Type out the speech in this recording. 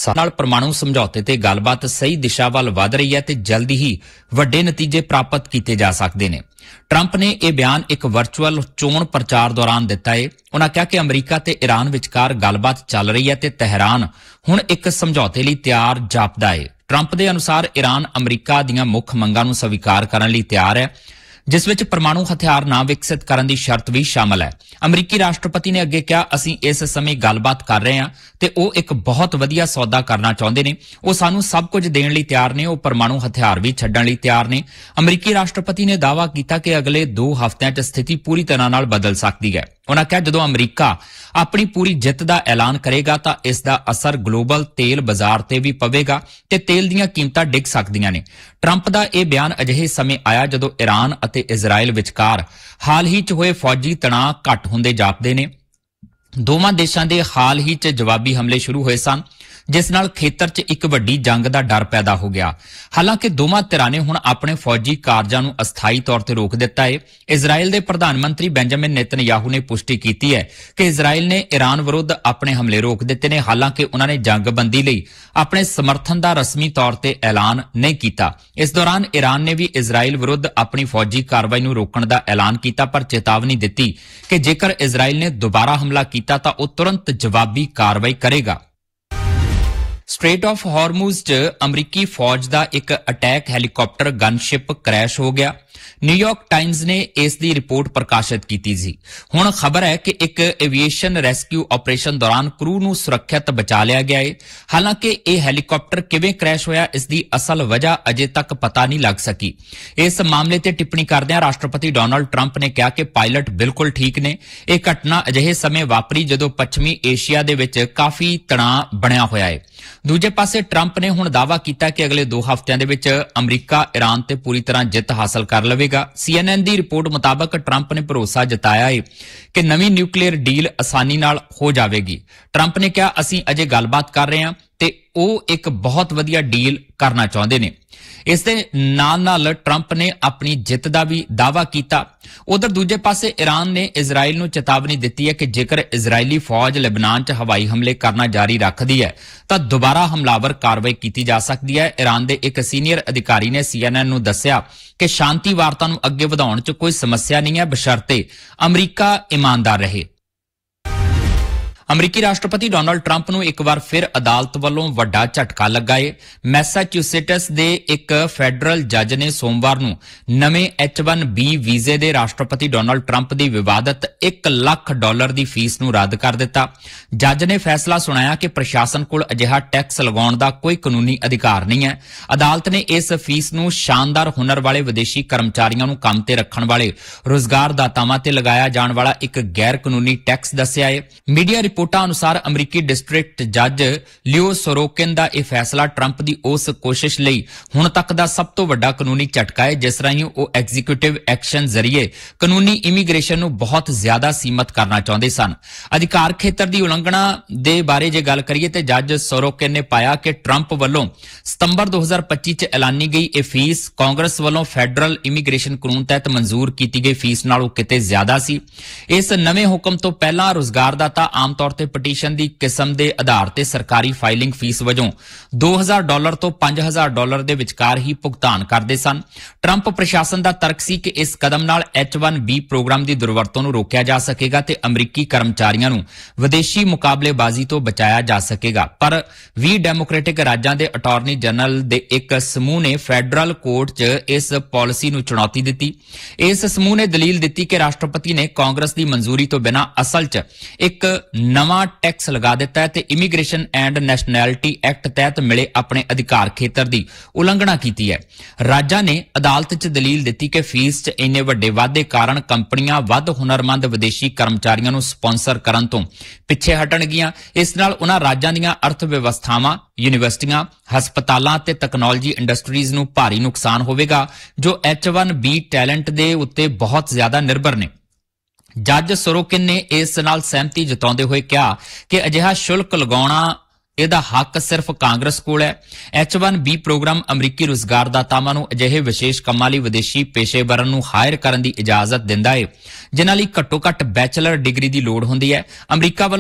ਨਾਲ ਪਰਮਾਣੂ ਸਮਝੌਤੇ ਤੇ ਗੱਲਬਾਤ ਸਹੀ ਦਿਸ਼ਾ ਵੱਲ ਵਧ ਰਹੀ ਹੈ ਤੇ ਜਲਦੀ ਹੀ ਵੱਡੇ ਨਤੀਜੇ ਪ੍ਰਾਪਤ ਕੀਤੇ ਜਾ ਸਕਦੇ ਨੇ। ਟਰੰਪ ਨੇ ਇਹ ਬਿਆਨ ਇੱਕ ਵਰਚੁਅਲ ਚੋਣ ਪ੍ਰਚਾਰ ਦੌਰਾਨ ਦਿੱਤਾ ਹੈ। ਉਨ੍ਹਾਂ ਕਿਹਾ ਕਿ ਅਮਰੀਕਾ ਤੇ ਈਰਾਨ ਵਿਚਕਾਰ ਗੱਲਬਾਤ ਚੱਲ ਰਹੀ ਹੈ ਤੇ ਤਹਿਰਾਨ ਹੁਣ ਇੱਕ ਸਮਝੌਤੇ ਲਈ ਤਿਆਰ ਜਾਪਦਾ ਹੈ। ਟਰੰਪ ਦੇ ਅਨੁਸਾਰ ਈਰਾਨ ਅਮਰੀਕਾ ਦੀਆਂ ਮੁੱਖ ਮੰਗਾਂ ਨੂੰ ਸਵੀਕਾਰ ਕਰਨ ਲਈ ਤਿਆਰ ਹੈ, ਜਿਸ ਵਿੱਚ ਪਰਮਾਣੂ ਹਥਿਆਰ ਨਾ ਵਿਕਸਿਤ ਕਰਨ ਦੀ ਸ਼ਰਤ ਵੀ ਸ਼ਾਮਲ ਹੈ। ਅਮਰੀਕੀ ਰਾਸ਼ਟਰਪਤੀ ਨੇ ਅੱਗੇ ਕਿਹਾ, ਅਸੀਂ ਇਸ ਸਮੇਂ ਗੱਲਬਾਤ ਕਰ ਰਹੇ ਹਾਂ ਤੇ ਉਹ ਇੱਕ ਬਹੁਤ ਵਧੀਆ ਸੌਦਾ ਕਰਨਾ ਚਾਹੁੰਦੇ ਨੇ। ਉਹ ਸਾਨੂੰ ਸਭ ਕੁਝ ਦੇਣ ਲਈ ਤਿਆਰ ਨੇ। ਉਹ ਪਰਮਾਣੂ ਹਥਿਆਰ ਵੀ ਛੱਡਣ ਲਈ ਤਿਆਰ ਨੇ। ਅਮਰੀਕੀ ਰਾਸ਼ਟਰਪਤੀ ਨੇ ਦਾਅਵਾ ਕੀਤਾ ਕਿ ਅਗਲੇ 2 ਹਫ਼ਤਿਆਂ 'ਚ ਸਥਿਤੀ ਪੂਰੀ ਤਰ੍ਹਾਂ ਨਾਲ ਬਦਲ ਸਕਦੀ ਹੈ। ਉਨ੍ਹਾਂ ਕਿਹਾ, ਜਦੋਂ ਅਮਰੀਕਾ ਆਪਣੀ ਪੂਰੀ ਜਿੱਤ ਦਾ ਐਲਾਨ ਕਰੇਗਾ ਤਾਂ ਇਸ ਦਾ ਅਸਰ ਗਲੋਬਲ ਤੇਲ ਬਾਜ਼ਾਰ ਤੇ ਵੀ ਪਵੇਗਾ ਤੇ ਤੇਲ ਦੀਆਂ ਕੀਮਤਾਂ ਡਿੱਗ ਸਕਦੀਆਂ ਨੇ। ਟਰੰਪ ਦਾ ਇਹ ਬਿਆਨ ਅਜਿਹੇ ਸਮੇਂ ਆਇਆ ਜਦੋਂ ਈਰਾਨ ਅਤੇ ਇਜ਼ਰਾਈਲ ਵਿਚਕਾਰ ਹਾਲ ਹੀ 'ਚ ਹੋਏ ਫੌਜੀ ਤਣਾਅ ਘੱਟ ਹੁੰਦੇ ਜਾਪਦੇ ਨੇ। ਦੋਵਾਂ ਦੇਸ਼ਾਂ ਦੇ ਹਾਲ ਹੀ 'ਚ ਜਵਾਬੀ ਹਮਲੇ ਸ਼ੁਰੂ ਹੋਏ ਸਨ, ਜਿਸ ਨਾਲ ਖੇਤਰ 'ਚ ਇੱਕ ਵੱਡੀ ਜੰਗ ਦਾ ਡਰ ਪੈਦਾ ਹੋ ਗਿਆ। ਹਾਲਾਂਕਿ ਦੋਵਾਂ ਧਿਰਾਂ ਨੇ ਹੁਣ ਆਪਣੇ ਫੌਜੀ ਕਾਰਜਾਂ ਨੂੰ ਅਸਥਾਈ ਤੌਰ ਤੇ ਰੋਕ ਦਿੱਤਾ ਹੈ। ਇਜ਼ਰਾਈਲ ਦੇ ਪ੍ਰਧਾਨ ਮੰਤਰੀ ਬੈਂਜਾਮਿਨ ਨੇਤਨਯਾਹੂ ਨੇ ਪੁਸ਼ਟੀ ਕੀਤੀ ਹੈ ਕਿ ਇਜ਼ਰਾਈਲ ਨੇ ਈਰਾਨ ਵਿਰੁੱਧ ਆਪਣੇ ਹਮਲੇ ਰੋਕ ਦਿੱਤੇ ਨੇ। ਹਾਲਾਂਕਿ ਉਨ੍ਹਾਂ ਨੇ ਜੰਗਬੰਦੀ ਲਈ ਆਪਣੇ ਸਮਰਥਨ ਦਾ ਰਸਮੀ ਤੌਰ ਤੇ ਐਲਾਨ ਨਹੀਂ ਕੀਤਾ। ਇਸ ਦੌਰਾਨ ਈਰਾਨ ਨੇ ਵੀ ਇਜ਼ਰਾਈਲ ਵਿਰੁੱਧ ਆਪਣੀ ਫੌਜੀ ਕਾਰਵਾਈ ਨੂੰ ਰੋਕਣ ਦਾ ਐਲਾਨ ਕੀਤਾ, ਪਰ ਚੇਤਾਵਨੀ ਦਿੱਤੀ ਕਿ ਜੇਕਰ ਇਜ਼ਰਾਈਲ ਨੇ ਦੁਬਾਰਾ ਹਮਲਾ ਕੀਤਾ ਤਾਂ ਉਹ ਤੁਰੰਤ ਜਵਾਬੀ ਕਾਰਵਾਈ ਕਰੇਗਾ। ਸਟ੍ਰੇਟ ਆਫ ਹਾਰਮੂਜ਼ 'ਚ ਅਮਰੀਕੀ ਫੌਜ ਦਾ ਇੱਕ ਅਟੈਕ ਹੈਲੀਕਾਪਟਰ ਗਨਸ਼ਿਪ ਕ੍ਰੈਸ਼ ਹੋ ਗਿਆ। ਨਿਊਯਾਰਕ ਟਾਈਮਜ਼ ਨੇ ਇਸ ਦੀ ਰਿਪੋਰਟ ਪ੍ਰਕਾਸ਼ਿਤ ਕੀਤੀ ਸੀ। ਹੁਣ ਖਬਰ ਹੈ ਕਿ ਇੱਕ ਐਵੀਏਸ਼ਨ ਰੈਸਕਿਊ ਆਪਰੇਸ਼ਨ ਦੌਰਾਨ ਕਰੂ ਨੂੰ ਸੁਰੱਖਿਅਤ ਬਚਾ ਲਿਆ ਗਿਆ ਹੈ। ਹਾਲਾਂਕਿ ਇਹ ਹੈਲੀਕਾਪਟਰ ਕਿਵੇਂ ਕ੍ਰੈਸ਼ ਹੋਇਆ, ਇਸ ਦੀ ਅਸਲ ਵਜ੍ਹਾ ਅਜੇ ਤੱਕ ਪਤਾ ਨਹੀਂ ਲੱਗ ਸਕੀ। ਇਸ ਮਾਮਲੇ ਤੇ ਟਿੱਪਣੀ ਕਰਦਿਆਂ ਰਾਸ਼ਟਰਪਤੀ ਡੋਨਾਲਡ ਟਰੰਪ ਨੇ ਕਿਹਾ ਕਿ ਪਾਇਲਟ ਬਿਲਕੁਲ ਠੀਕ ਨੇ। ਇਹ ਘਟਨਾ ਅਜਿਹੇ ਸਮੇਂ ਵਾਪਰੀ ਜਦੋਂ ਪੱਛਮੀ ਏਸ਼ੀਆ ਦੇ ਵਿੱਚ ਕਾਫੀ ਤਣਾਅ ਬਣਿਆ ਹੋਇਆ ਹੈ। ਦੂਜੇ ਪਾਸੇ ਟਰੰਪ ਨੇ ਹੁਣ ਦਾਅਵਾ ਕੀਤਾ ਕਿ ਅਗਲੇ 2 ਹਫ਼ਤਿਆਂ ਦੇ ਵਿੱਚ ਅਮਰੀਕਾ ਈਰਾਨ ਤੇ ਪੂਰੀ ਤਰ੍ਹਾਂ ਜਿੱਤ ਹਾਸਲ ਕਰ ਲਵੇਗਾ। CNN ਦੀ ਰਿਪੋਰਟ ਮੁਤਾਬਕ ਟਰੰਪ ਨੇ ਭਰੋਸਾ ਜਤਾਇਆ ਹੈ ਕਿ ਨਵੀਂ ਨਿਊਕਲੀਅਰ ਡੀਲ ਆਸਾਨੀ ਨਾਲ ਹੋ ਜਾਵੇਗੀ। ਟਰੰਪ ਨੇ ਕਿਹਾ, ਅਸੀਂ ਅਜੇ ਗੱਲਬਾਤ ਕਰ ਰਹੇ ਹਾਂ ਤੇ ਉਹ ਇੱਕ ਬਹੁਤ ਵਧੀਆ ਡੀਲ ਕਰਨਾ ਚਾਹੁੰਦੇ ਨੇ। ਇਸ ਦੇ ਨਾਲ ਟਰੰਪ ਨੇ ਆਪਣੀ ਜਿੱਤ ਦਾ ਵੀ ਦਾਅਵਾ ਕੀਤਾ। ਉਧਰ ਦੂਜੇ ਪਾਸੇ ਈਰਾਨ ਨੇ ਇਜ਼ਰਾਈਲ ਨੂੰ ਚੇਤਾਵਨੀ ਦਿੱਤੀ ਹੈ ਕਿ ਜੇਕਰ ਇਜ਼ਰਾਈਲੀ ਫੌਜ ਲੈਬਨਾਨ 'ਚ ਹਵਾਈ ਹਮਲੇ ਕਰਨਾ ਜਾਰੀ ਰੱਖਦੀ ਹੈ ਤਾਂ ਦੁਬਾਰਾ ਹਮਲਾਵਰ ਕਾਰਵਾਈ ਕੀਤੀ ਜਾ ਸਕਦੀ ਹੈ। ਈਰਾਨ ਦੇ ਇੱਕ ਸੀਨੀਅਰ ਅਧਿਕਾਰੀ ਨੇ CNN ਨੂੰ ਦੱਸਿਆ ਕਿ ਸ਼ਾਂਤੀ ਵਾਰਤਾ ਨੂੰ ਅੱਗੇ ਵਧਾਉਣ 'ਚ ਕੋਈ ਸਮੱਸਿਆ ਨਹੀਂ ਹੈ, ਬਸ਼ਰਤੇ ਅਮਰੀਕਾ ਇਮਾਨਦਾਰ ਰਹੇ। ਅਮਰੀਕੀ ਰਾਸ਼ਟਰਪਤੀ ਡੋਨਾਲਡ ਟਰੰਪ ਨੂੰ ਇੱਕ ਵਾਰ ਫਿਰ ਅਦਾਲਤ ਵੱਲੋਂ ਵੱਡਾ ਝਟਕਾ ਲੱਗਾ ਏ। ਮੈਸਾਚਿਊਸੇਟਸ ਦੇ ਇੱਕ ਫੈਡਰਲ ਜੱਜ ਨੇ ਸੋਮਵਾਰ ਨੂੰ ਨਵੇਂ H-1B ਵੀਜ਼ੇ ਦੇ ਰਾਸ਼ਟਰਪਤੀ ਡੋਨਾਲਡ ਟਰੰਪ ਦੀ ਵਿਵਾਦਤ $1 ਲੱਖ ਦੀ ਫੀਸ ਨੂੰ ਰੱਦ ਕਰ ਦਿੱਤਾ। ਜੱਜ ਨੇ ਫੈਸਲਾ ਸੁਣਾਇਆ ਕਿ ਪ੍ਰਸ਼ਾਸਨ ਕੋਲ ਅਜਿਹਾ ਟੈਕਸ ਲਗਾਉਣ ਦਾ ਕੋਈ ਕਾਨੂੰਨੀ ਅਧਿਕਾਰ ਨਹੀਂ ਹੈ। ਅਦਾਲਤ ਨੇ ਇਸ ਫੀਸ ਨੂੰ ਸ਼ਾਨਦਾਰ ਹੁਨਰ ਵਾਲੇ ਵਿਦੇਸ਼ੀ ਕਰਮਚਾਰੀਆਂ ਨੂੰ ਕੰਮ ਤੇ ਰੱਖਣ ਵਾਲੇ ਰੁਜ਼ਗਾਰਦਾਤਾਵਾਂ ਤੇ ਲਗਾਇਆ ਜਾਣ ਵਾਲਾ ਇੱਕ ਗੈਰ ਕਾਨੂੰਨੀ ਟੈਕਸ ਦੱਸਿਆ ਏ। ਮੀਡੀਆ ਰਿਪੋਰਟਾਂ ਅਨੁਸਾਰ ਅਮਰੀਕੀ ਡਿਸਟ੍ਰਿਕਟ ਜੱਜ ਲਿਓ ਸੋਰੋਕਿਨ ਦਾ ਇਹ ਫੈਸਲਾ ਟਰੰਪ ਦੀ ਉਸ ਕੋਸ਼ਿਸ਼ ਲਈ ਹੁਣ ਤੱਕ ਦਾ ਸਭ ਤੋਂ ਵੱਡਾ ਕਾਨੂੰਨੀ ਝਟਕਾ ਹੈ ਜਿਸ ਰਾਹੀਂ ਉਹ ਐਗਜ਼ੀਕਿਊਟਿਵ ਐਕਸ਼ਨ ਜ਼ਰੀਏ ਕਾਨੂੰਨੀ ਇਮੀਗ੍ਰੇਸ਼ਨ ਨੂੰ ਬਹੁਤ ਜ਼ਿਆਦਾ ਸੀਮਤ ਕਰਨਾ ਚਾਹੁੰਦੇ ਸਨ। ਅਧਿਕਾਰ ਖੇਤਰ ਦੀ ਉਲੰਘਣਾ ਦੇ ਬਾਰੇ ਜੇ ਗੱਲ ਕਰੀਏ ਤੇ ਜੱਜ ਸੋਰੋਕਿਨ ਨੇ ਪਾਇਆ ਕਿ ਟਰੰਪ ਵੱਲੋਂ ਸਤੰਬਰ 2025 ਚ ਐਲਾਨੀ ਗਈ ਇਹ ਫੀਸ ਕਾਂਗਰਸ ਵੱਲੋਂ ਫੈਡਰਲ ਇਮੀਗ੍ਰੇਸ਼ਨ ਕਾਨੂੰਨ ਤਹਿਤ ਮਨਜ਼ੂਰ ਕੀਤੀ ਗਈ ਫੀਸ ਨਾਲੋਂ ਕਿਤੇ ਜ਼ਿਆਦਾ ਸੀ। ਇਸ ਨਵੇਂ ਹੁਕਮ ਤੋਂ ਪਹਿਲਾਂ ਰੁਜ਼ਗਾਰਦਾਤਾ ਆਮ ਤੌਰ ਤੇ ਪਟੀਸ਼ਨ ਦੀ ਕਿਸਮ ਦੇ ਆਧਾਰ ਤੇ ਸਰਕਾਰੀ ਫਾਈਲਿੰਗ ਫੀਸ ਵਜੋਂ $2,000 ਤੋਂ $5,000 ਦੇ ਵਿਚਕਾਰ ਹੀ ਭੁਗਤਾਨ ਕਰਦੇ ਸਨ। ਟਰੰਪ ਪ੍ਰਸ਼ਾਸਨ ਦਾ ਤਰਕ ਸੀ ਕਿ ਇਸ ਕਦਮ ਨਾਲ H-1B ਪ੍ਰੋਗਰਾਮ ਦੀ ਦੁਰਵਰਤੋਂ ਨੂੰ ਰੋਕਿਆ ਜਾ ਸਕੇਗਾ ਤੇ ਅਮਰੀਕੀ ਕਰਮਚਾਰੀਆਂ ਨੂੰ ਵਿਦੇਸ਼ੀ ਮੁਕਾਬਲੇਬਾਜ਼ੀ ਤੋਂ ਬਚਾਇਆ ਜਾ ਸਕੇਗਾ। ਪਰ 20 ਡੈਮੋਕ੍ਰੈਟਿਕ ਰਾਜਾਂ ਦੇ ਅਟਾਰਨੀ ਜਨਰਲ ਦੇ ਇੱਕ ਸਮੂਹ ਨੇ ਫੈਡਰਲ ਕੋਰਟ 'ਚ ਇਸ ਪਾਲਿਸੀ ਨੂੰ ਚੁਣੌਤੀ ਦਿੱਤੀ। ਇਸ ਸਮੂਹ ਨੇ ਦਲੀਲ ਦਿੱਤੀ ਕਿ ਰਾਸ਼ਟਰਪਤੀ ਨੇ ਕਾਂਗਰਸ ਦੀ ਮਨਜ਼ੂਰੀ ਤੋਂ ਬਿਨਾਂ ਅਸਲ 'ਚ ਇੱਕ ਨਵਾਂ ਟੈਕਸ ਲਗਾ ਦਿੱਤਾ ਹੈ ਤੇ ਇਮੀਗ੍ਰੇਸ਼ਨ ਐਂਡ ਨੈਸ਼ਨੈਲਿਟੀ ਐਕਟ ਤਹਿਤ ਮਿਲੇ ਆਪਣੇ ਅਧਿਕਾਰ ਖੇਤਰ ਦੀ ਉਲੰਘਣਾ ਕੀਤੀ ਹੈ। ਰਾਜਾਂ ਨੇ ਅਦਾਲਤ 'ਚ ਦਲੀਲ ਦਿੱਤੀ ਕਿ ਫੀਸ 'ਚ ਇੰਨੇ ਵੱਡੇ ਵਾਧੇ ਕਾਰਨ ਕੰਪਨੀਆਂ ਵੱਧ ਹੁਨਰਮੰਦ ਵਿਦੇਸ਼ੀ ਕਰਮਚਾਰੀਆਂ ਨੂੰ ਸਪਾਂਸਰ ਕਰਨ ਤੋਂ ਪਿੱਛੇ ਹਟਣਗੀਆਂ। ਇਸ ਨਾਲ ਉਨ੍ਹਾਂ ਰਾਜਾਂ ਦੀਆਂ ਅਰਥ ਵਿਵਸਥਾਵਾਂ, ਯੂਨੀਵਰਸਿਟੀਆਂ, ਹਸਪਤਾਲਾਂ ਤੇ ਟੈਕਨੋਲੋਜੀ ਇੰਡਸਟਰੀਜ਼ ਨੂੰ ਭਾਰੀ ਨੁਕਸਾਨ ਹੋਵੇਗਾ ਜੋ H-1B ਟੈਲੈਂਟ ਦੇ ਉੱਤੇ ਬਹੁਤ ਜ਼ਿਆਦਾ ਨਿਰਭਰ ਨੇ। ਜੱਜ ਸੋਰੋਕਿਨ ਨੇ ਇਸ ਨਾਲ ਸਹਿਮਤੀ ਜਤਾਉਂਦੇ ਹੋਏ ਕਿਹਾ ਕਿ ਅਜਿਹਾ ਸ਼ੁਲਕ ਲਗਾਉਣਾ ਇਹਦਾ ਹੱਕ ਸਿਰਫ ਕਾਂਗਰਸ ਕੋਲ ਹੈ। H-1B ਪ੍ਰੋਗਰਾਮ ਅਮਰੀਕੀ ਰੁਜ਼ਗਾਰਦਾਤਾਵਾਂ ਨੂੰ ਅਜਿਹੇ ਵਿਸ਼ੇਸ਼ ਕੰਮਾਂ ਲਈ ਵਿਦੇਸ਼ੀ ਪੇਸ਼ੇਵਰਾਂ ਨੂੰ ਹਾਇਰ ਕਰਨ ਦੀ ਇਜਾਜ਼ਤ ਦਿੰਦਾ ਹੈ ਜਿਨ੍ਹਾਂ ਲਈ ਘੱਟੋ ਘੱਟ ਬੈਚਲਰ ਡਿਗਰੀ ਦੀ ਲੋੜ ਹੁੰਦੀ ਹੈ। ਅਮਰੀਕਾ ਵੱਲੋਂ